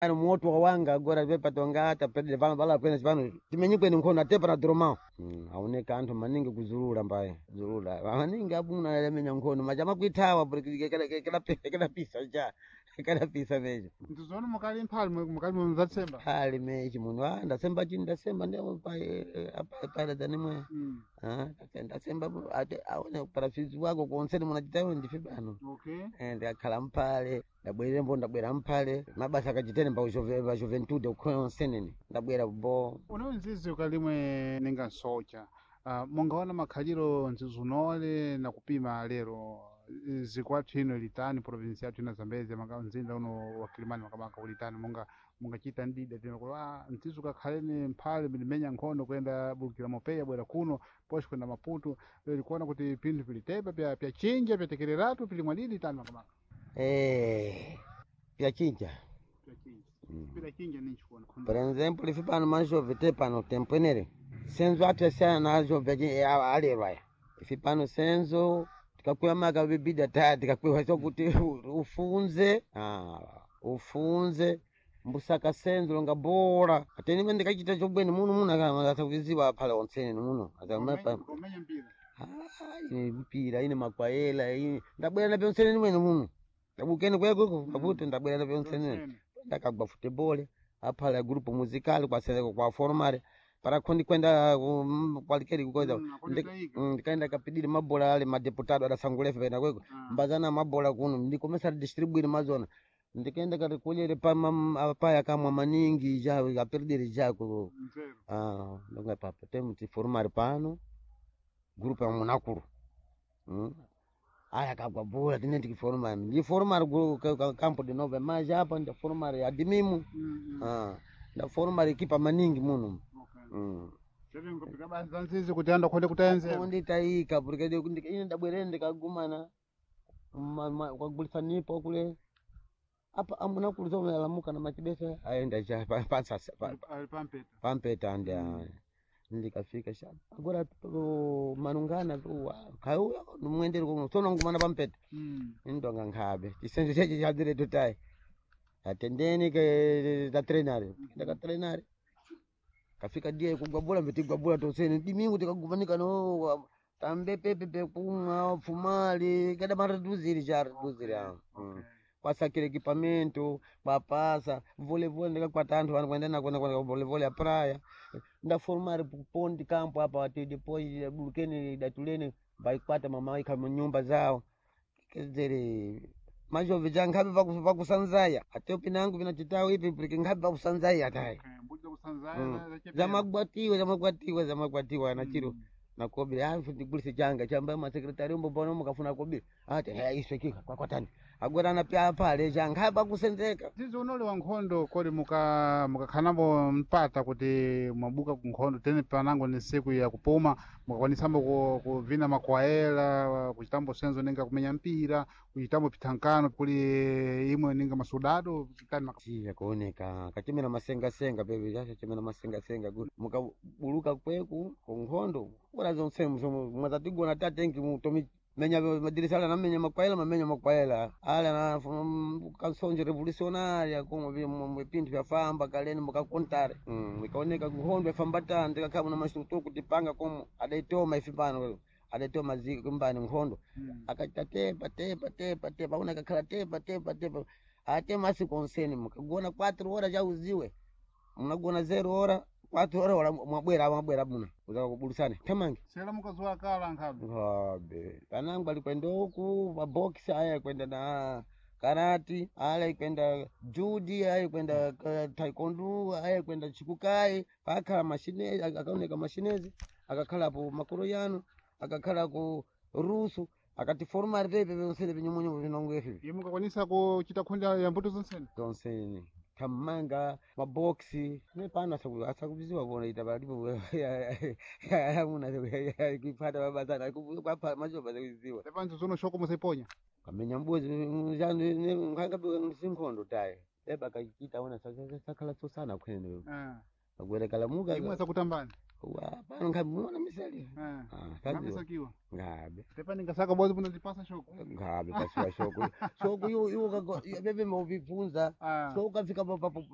moto wanga agora pepa tongata pede vano vala kwene vano timenyikweni nkhono atepa na dromao aoneka anthu maningi kuzulula mbaye zulula maningi abuna elemenya nkhono majama kuithawa porque kala pisa ja kala pisa mejo ndizona mukali mphali mukali muzatsemba hali meji munhu ndasemba chini ndasemba ndio pale danimwe ndasemba ate aone parafizi wako konseni munachitawo ndife bano ndakhala mphale ndabwera mphale mabasa akachitene pa juventude ukhonsenene ndabwera bo unonzizi ukalimwe ninga socha mungaona makhaliro nzizunole na kupima lero zikwathu ino litani provinsi yathu ina Zambezi mzinda uno wa Kilimani makamaka ulitani mungachita ndida tino kwa ntizu kakhaleni mphale milimenya nkhono kwenda Bulukira Mopeya bwera kuno posho kwenda Maputo lero kuona kuti pinthu pilitepa pya chinja pyatekereratu pilimwalili tani makamaka pya chinja pila chinja ninchi kuona por exemplo ifi pano manjove te pano tempo enere senzo athu asiyana na jove alevaya ifi pano senzo tikakwira maka bibida tayari tikakwira sokuti ufunze mbusaka senzo longa bora ateni mwende kachita chobweni muno akasakuziwa phala onsene muno akamapa mpira ine makwaela ine ndabwera na pyonsene mwene muno ndabukene kweko kabuti ndabwera na pyonsene ndakagwa futebol aphala grupo musical kwa formare para kundi kwenda kwalikeri kukoza ndikaenda kapidiri mabola ale madeputado adasangulefe pena kweko mbazana mabola kuno ndikomesa distribuire mazona ndikaenda katikunyere paya kamwa maningi ja aperdere jako ndonga papa temuti formare pano grupo ya munakuru aya kagwa bola tine tikiformare ndi formare campo de nove maja hapa nda formare adimimu nda formare ekipa maningi muno Cheve ngopika basa nzizi kuti anda khonde kutayenze. Nditaika porque ine ndabwerere ndikagumana kwagulisa nipo kule. Apa amuna kulizoma alamuka na machibesa aenda cha pansasa pampeta ndia ndikafika shamba. Agora manungana tu kayo mwendere ko sono ngumana pampeta. Ndonga nkhabe. Chisenzo cheche chadire tutai. Atendeni ke da trainare. Ndaka trainare. Kafika dia kugwabula mbitigwabula tosene dimingu tikagumanika no tambe pepe kunga fumali kada mara duziri kwasakile equipamento papasa voleibol ndikakwata anthu kwenda na voleibol ya praia ndaformar pondi campo hapa wati depois bulukeni datuleni baikwata mama ika nyumba zao kezere majove jangabe vakusanzaya ateo pinangu vinachitawo ipi porque ngabe vakusanzaya atai zamagwatiwa na chiro na kobe hafu ndigulise janga chamba ma secretary mbobono mukafuna kobe ati iswe kika kwakwatani agora na pya pale janga hapa kusenzeka zizo unole wa nkhondo kodi mukakhanambo mpata kuti mwabuka ku nkhondo tene panango ni siku ya kupuma mukakwanisamo kuvina makwaela kuchitambo senzo ninga kumenya mpira kuchitambo pithankano kuli imwe ninga masudado kitani makasiya kuoneka kachimena masenga bebe jasha chimena masenga good mukabuluka kweku ku nkhondo ora zonse mwazatigona tatengi mutomi menya madirisa na menya makwaela ala na kansonje revolutionaria como pintu vya famba kaleni mukakontare mikaoneka nkhondo yafambata ndikakhamu na mashuto kutipanga como adaitoma ifipano adaitoma ziko mbani nkhondo akatatepa una kakhala tepa atema sikonseni mukagona 4 horas ja uziwe munagona 0 horas 4 horas mwabwera buna uzaka kubulusane tamangi sela mukazwa kala ngabe panangu alikwenda huku mabox aya kwenda na karati ala kwenda judi aya kwenda taekwondo aya kwenda chikukai pakhala mashine akaoneka mashinezi akakhala po makoroyano akakhala ku rusu akati formar pepe vonsene vinyomonyo vinongwefi yemukakwanisa kuchita khonda ya mbuto zonsene kamanga maboxi nepano asakubiziwa bona itabalipo hamuna kuipata babazana kwapa majoba zakuziwa tepanzo zono shoko museponya kamenya mbuzi njani ngangabe sinkhondo tayi eba kachita ona sakhala tsosana kwene agwere kalamuka imwe sakutambani pano ngamona misali ngabesakiwa ngabe tepa ningasaka bozi buno dipasa shoko ngabe pasiwa shoko yo bebe mauvifunza so ukafika